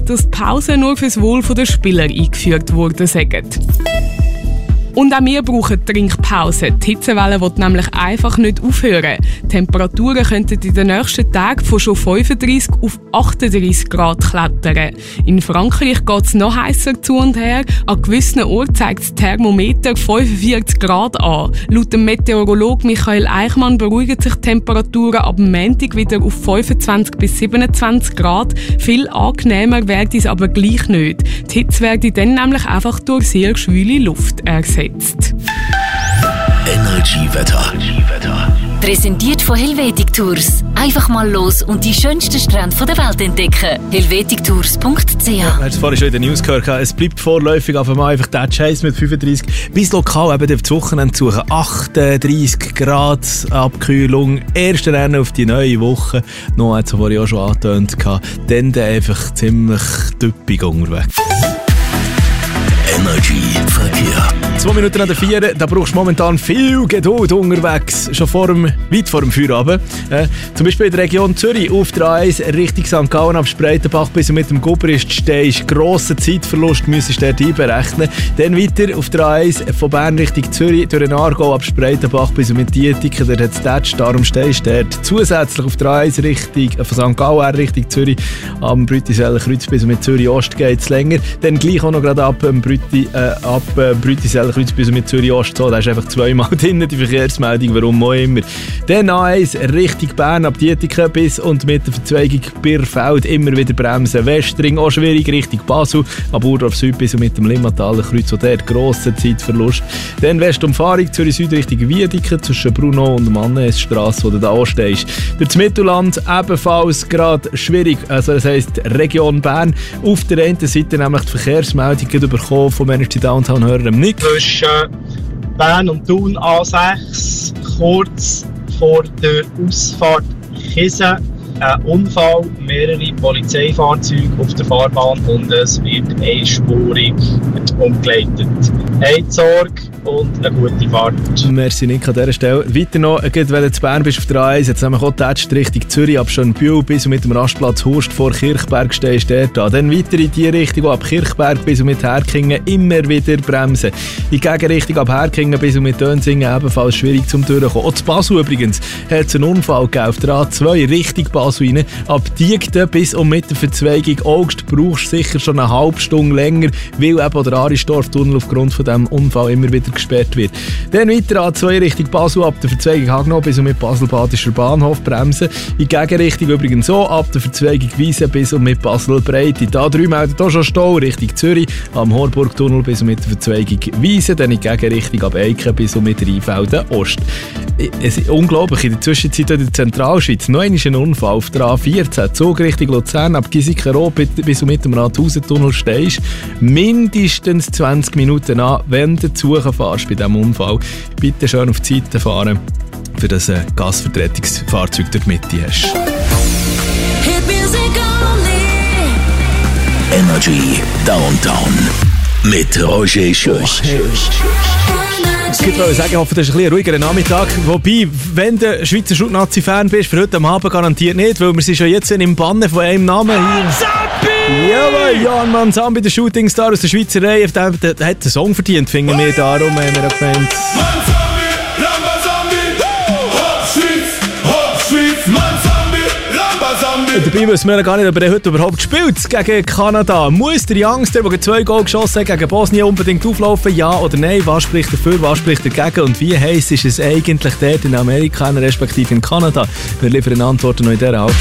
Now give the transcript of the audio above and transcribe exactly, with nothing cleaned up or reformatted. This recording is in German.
dass die Pausen nur fürs Wohl der Spieler eingeführt worden sind. Und auch wir brauchen Trinkpause. Die Hitzewelle will nämlich einfach nicht aufhören. Die Temperaturen könnten in den nächsten Tagen von schon fünfunddreissig auf achtunddreissig Grad klettern. In Frankreich geht es noch heißer zu und her. An gewissen Orten zeigt das Thermometer fünfundvierzig Grad an. Laut dem Meteorologe Michael Eichmann beruhigen sich die Temperaturen ab dem Montag wieder auf fünfundzwanzig bis siebenundzwanzig Grad. Viel angenehmer wird es aber gleich nicht. Die Hitze werde dann nämlich einfach durch sehr schwüle Luft ersetzt. Energiewetter. Präsentiert von Helvetic Tours. Einfach mal los und die schönsten Strände der Welt entdecken. helvetic tours punkt c h. Ja, hast du vorhin schon in der News gehört? Es bleibt vorläufig auf einmal einfach der Chase mit fünfunddreissig. Bis lokal eben das Wochenende suchen. achtunddreissig Grad Abkühlung. Erste Rennen auf die neue Woche. Noch hat es vorhin auch schon angetönt. Dann einfach ziemlich düppig unterwegs. Energieverkehr. Zwei Minuten an der vier, da brauchst du momentan viel Geduld unterwegs. Schon vor dem, weit vor dem Feierabend. Äh, zum Beispiel in der Region Zürich auf der A eins Richtung Sankt Gallen ab Spreitenbach bis mit dem Gubrist stehst. Grosser Zeitverlust müsstest du dort einberechnen. Dann weiter auf der A eins von Bern Richtung Zürich durch den Aargau ab Spreitenbach bis mit Dietiken. Dort hat es Tätsch, darum stehst du dort. Zusätzlich auf der A eins Richtung, äh, von Sankt Gallen Richtung Zürich am Brütiseller Kreuz bis mit Zürich Ost geht es länger. Dann gleich auch noch gerade ab ähm, Brüti, äh, ab äh, Brütiseller Kreuz bis mit Zürich Ost. So, da ist einfach zweimal drin die Verkehrsmeldung, warum auch immer. Dann A eins Richtung Bern ab Dietiken bis und mit der Verzweigung Birrfeld immer wieder bremsen. Westring auch schwierig Richtung Basel, ab Urdorf Süd bis und mit dem Limmataler Kreuz, und dort grosser Zeitverlust. Dann Westumfahrung Zürich Süd Richtung Wiedeke zwischen Bruno und Mannesstrasse, wo du da stehst. Durch das Mittelland ebenfalls gerade schwierig, also das heisst Region Bern. Auf der einen Seite nämlich die Verkehrsmeldung bekommen vom Energy Downtown Hörer Nick. Zwischen Bern und Thun A sechs, kurz vor der Ausfahrt Kisen, ein Unfall, mehrere Polizeifahrzeuge auf der Fahrbahn und es wird einspurig umgeleitet. Habt Sorge und eine gute Fahrt. Merci Nick an dieser Stelle. Weiter noch, wenn du zu Bern bist auf der A eins, jetzt haben wir auch die Richtung Zürich ab Schönbühl bis und mit dem Rastplatz Hurst vor Kirchberg stehst du dort an. Dann weiter in die Richtung, ab Kirchberg bis und mit Herkingen immer wieder bremsen. In die Gegenrichtung ab Herkingen bis und mit Dönsingen ebenfalls schwierig zum Durchkommen. Auch zu Basel übrigens hat es einen Unfall gegeben auf der A zwei Richtung Basel rein. Ab Diegden bis und mit der Verzweigung Augst brauchst du sicher schon eine halbe Stunde länger, weil eben der Aristorf-Tunnel aufgrund von diesem Unfall immer wieder gesperrt wird. Dann weiter A zwei Richtung Basel ab der Verzweigung Hagnau bis und mit Basel-Badischer Bahnhof bremsen. In Gegenrichtung übrigens so ab der Verzweigung Wiese bis und mit Basel-Breite. Da drei meldet auch schon Stau Richtung Zürich am Horburg-Tunnel bis und mit der Verzweigung Wiese. Dann in Gegenrichtung ab Eiken bis und mit Rheinfelden Ost. Es ist unglaublich, in der Zwischenzeit in der Zentralschweiz noch einmal ein Unfall auf der A vierzehn, Zug Richtung Luzern, ab Giesiken-Roh bis und mit dem Rathausen-Tunnel stehst, mindestens zwanzig Minuten an, wenn du zu suchen fährst bei diesem Unfall. Bitte schön auf die Seite fahren, für das ein Gasvertretungsfahrzeug durch die Mitte hast. Energy Downtown mit Roger Schürch. Ich würde sagen, ich hoffe, das ist ein bisschen ruhiger Nachmittag. Wobei, wenn du Schweizer Schut-Nazi-Fan bist, für heute am Abend garantiert nicht, weil wir sind schon jetzt im Banne von einem Namen hier. Jawohl, Jan Manzambi, der Shootingstar aus der Schweizer Reihe, der, der, der hat einen Song verdient, finden wir. Darum haben wir auch gemeint. Dabei wissen wir gar nicht, ob er heute überhaupt gespielt gegen Kanada. Muss der Youngster, der zwei Goal geschossen hat, gegen Bosnien unbedingt auflaufen? Ja oder nein? Was spricht dafür, was spricht dagegen? Und wie heiß ist es eigentlich dort in Amerika, respektive in Kanada? Wir liefern Antworten noch in dieser Halbstunde.